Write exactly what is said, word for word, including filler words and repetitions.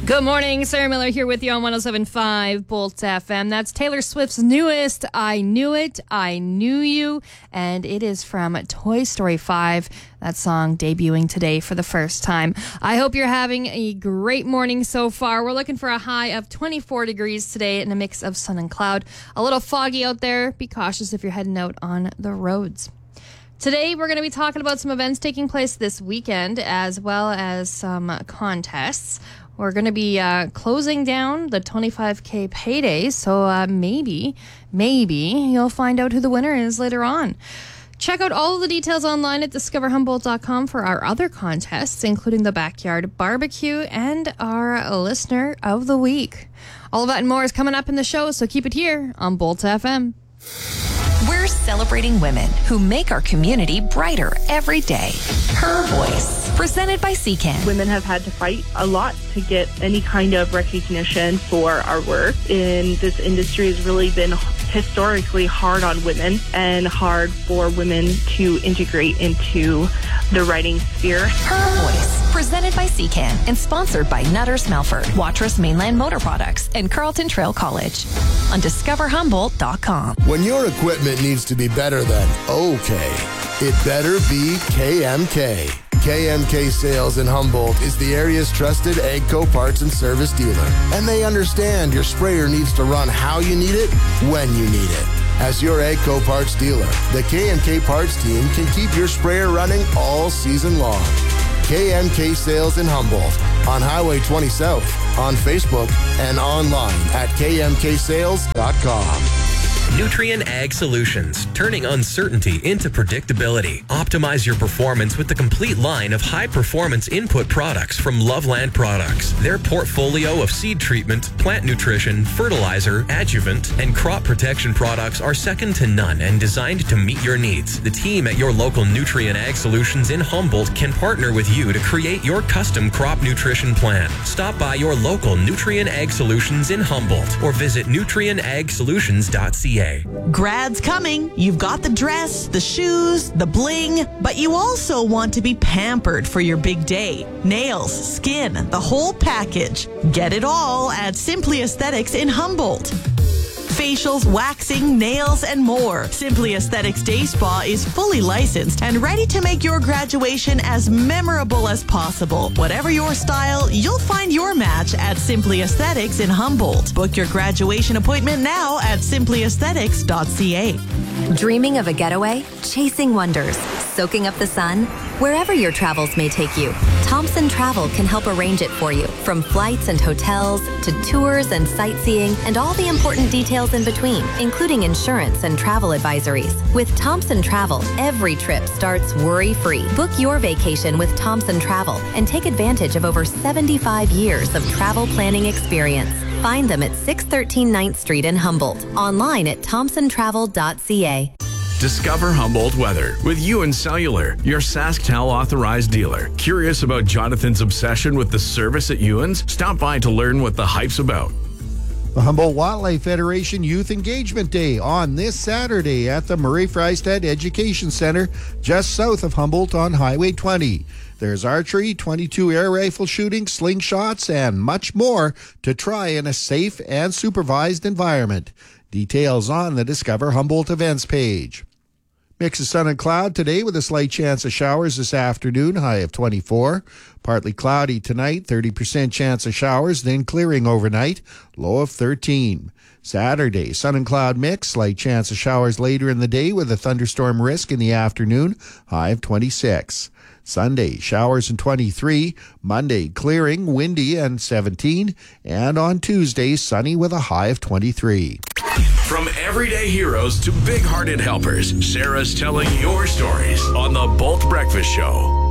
Good morning, Sarah Miller here with you on one oh seven point five Bolt F M. That's Taylor Swift's newest, I Knew It, I Knew You, and it is from Toy Story five. That song debuting today for the first time. I hope you're having a great morning so far. We're looking for a high of twenty-four degrees today and a mix of sun and cloud. A little foggy out there. Be cautious if you're heading out on the roads. Today, we're going to be talking about some events taking place this weekend, as well as some contests. We're going to be uh, closing down the twenty-five K payday, so uh, maybe, maybe you'll find out who the winner is later on. Check out all of the details online at discover humboldt dot com for our other contests, including the Backyard Barbecue and our Listener of the Week. All of that and more is coming up in the show, so keep it here on Bolt F M. We're celebrating women who make our community brighter every day. Her Voice, presented by C C A N. Women have had to fight a lot to get any kind of recognition for our work. And this industry has really been historically hard on women and hard for women to integrate into the writing sphere. Her Voice, presented by C C A N and sponsored by Nutters Melford, Watrous Mainland Motor Products, and Carlton Trail College on discover humboldt dot com. When your equipment needs to be better than okay, it better be K M K. K M K Sales in Humboldt is the area's trusted AGCO parts and service dealer. And they understand your sprayer needs to run how you need it, when you need it. As your AGCO parts dealer, the K M K parts team can keep your sprayer running all season long. K M K Sales in Humboldt on Highway twenty South, on Facebook, and online at k m k sales dot com. Nutrien Ag Solutions, turning uncertainty into predictability. Optimize your performance with the complete line of high-performance input products from Loveland Products. Their portfolio of seed treatment, plant nutrition, fertilizer, adjuvant, and crop protection products are second to none and designed to meet your needs. The team at your local Nutrien Ag Solutions in Humboldt can partner with you to create your custom crop nutrition plan. Stop by your local Nutrien Ag Solutions in Humboldt or visit nutrien ag solutions dot c a. Grad's coming. You've got the dress, the shoes, the bling, but you also want to be pampered for your big day. Nails, skin, the whole package. Get it all at Simply Aesthetics in Humboldt. Facials, waxing, nails, and more. Simply Aesthetics Day Spa is fully licensed and ready to make your graduation as memorable as possible. Whatever your style, you'll find your match at Simply Aesthetics in Humboldt. Book your graduation appointment now at simply aesthetics dot c a. Dreaming of a getaway? Chasing wonders? Soaking up the sun? Wherever your travels may take you, Thompson Travel can help arrange it for you. From flights and hotels to tours and sightseeing and all the important details in between, including insurance and travel advisories. With Thompson Travel, every trip starts worry-free. Book your vacation with Thompson Travel and take advantage of over seventy-five years of travel planning experience. Find them at six thirteen ninth Street in Humboldt. Online at thompson travel dot c a. Discover Humboldt weather with Ewan Cellular, your SaskTel authorized dealer. Curious about Jonathan's obsession with the service at Ewan's? Stop by to learn what the hype's about. The Humboldt Wildlife Federation Youth Engagement Day on this Saturday at the Murray Freistead Education Center, just south of Humboldt on Highway twenty. There's archery, twenty-two air rifle shooting, slingshots, and much more to try in a safe and supervised environment. Details on the Discover Humboldt events page. Mix of sun and cloud today with a slight chance of showers this afternoon, high of twenty-four. Partly cloudy tonight, thirty percent chance of showers, then clearing overnight, low of thirteen. Saturday, sun and cloud mix, slight chance of showers later in the day with a thunderstorm risk in the afternoon, high of twenty-six. Sunday, showers and twenty-three. Monday, clearing, windy and seventeen. And on Tuesday, sunny with a high of twenty-three. From everyday heroes to big-hearted helpers, Sarah's telling your stories on the Bolt Breakfast Show.